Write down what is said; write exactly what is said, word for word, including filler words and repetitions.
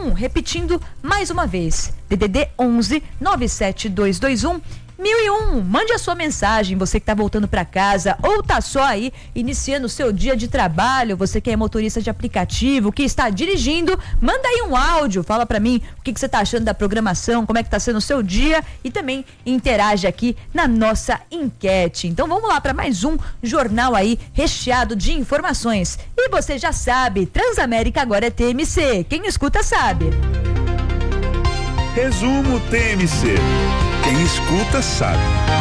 um. Repetindo mais uma vez, D D D onze nove sete dois dois um mil e um. Mande a sua mensagem, você que está voltando para casa ou tá só aí iniciando o seu dia de trabalho, você que é motorista de aplicativo, que está dirigindo, manda aí um áudio, fala para mim o que, que você tá achando da programação, como é que tá sendo o seu dia e também interage aqui na nossa enquete. Então vamos lá para mais um jornal aí recheado de informações. E você já sabe, Transamérica agora é T M C, quem escuta sabe. Resumo T M C. Quem escuta sabe.